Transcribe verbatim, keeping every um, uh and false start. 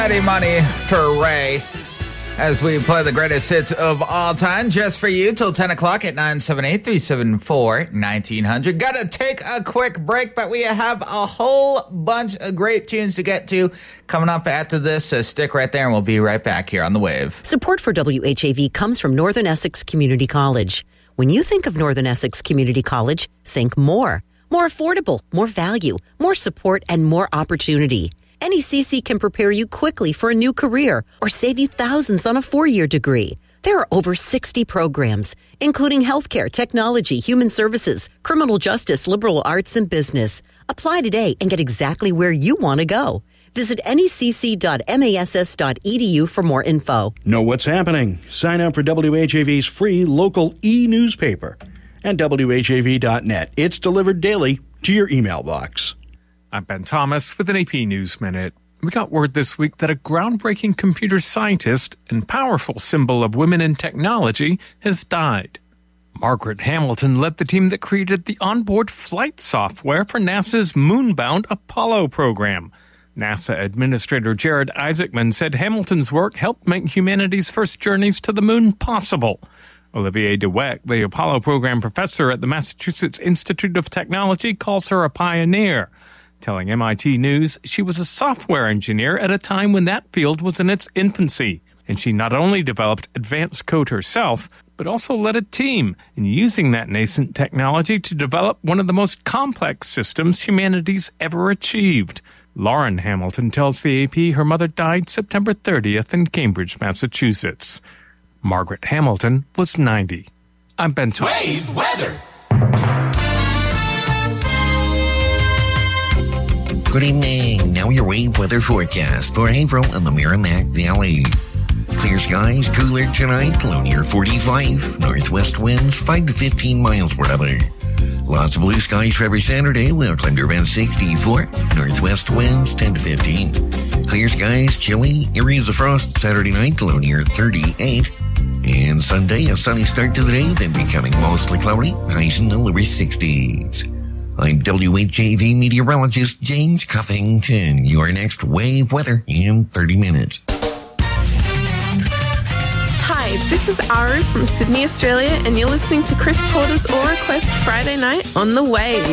Ready Money for Ray. As we play the greatest hits of all time, just for you, till ten o'clock at nine seven eight, three seven four, one nine zero zero. Gotta take a quick break, but we have a whole bunch of great tunes to get to coming up after this. So stick right there and we'll be right back here on The Wave. Support for W H A V comes from Northern Essex Community College. When you think of Northern Essex Community College, think more. More affordable, more value, more support, and more opportunity. N E C C can prepare you quickly for a new career or save you thousands on a four-year degree. There are over sixty programs, including healthcare, technology, human services, criminal justice, liberal arts, and business. Apply today and get exactly where you want to go. Visit N E C C dot mass dot e d u for more info. Know what's happening. Sign up for W H A V's free local e-newspaper at W H A V dot net. It's delivered daily to your email box. I'm Ben Thomas with an A P News Minute. We got word this week that a groundbreaking computer scientist and powerful symbol of women in technology has died. Margaret Hamilton led the team that created the onboard flight software for NASA's moonbound Apollo program. NASA Administrator Jared Isaacman said Hamilton's work helped make humanity's first journeys to the moon possible. Olivier DeWeck, the Apollo program professor at the Massachusetts Institute of Technology, calls her a pioneer. Telling M I T News she was a software engineer at a time when that field was in its infancy. And she not only developed advanced code herself, but also led a team in using that nascent technology to develop one of the most complex systems humanity's ever achieved. Lauren Hamilton tells the A P her mother died September thirtieth in Cambridge, Massachusetts. Margaret Hamilton was ninety. I'm Ben Thomas. Wave weather. Good evening. Now your wave weather forecast for Haverhill and the Merrimack Valley. Clear skies, cooler tonight, low near forty-five. Northwest winds five to fifteen miles per hour. Lots of blue skies for every Saturday. We'll climb to around sixty-four. Northwest winds ten to fifteen. Clear skies, chilly, areas of frost Saturday night, low near thirty-eight. And Sunday, a sunny start to the day, then becoming mostly cloudy, highs in the lower sixties. I'm W H A V meteorologist James Cuffington. Your next wave weather in thirty minutes. Hi, this is Aru from Sydney, Australia, and you're listening to Chris Porter's All Request Friday Night on The Wave.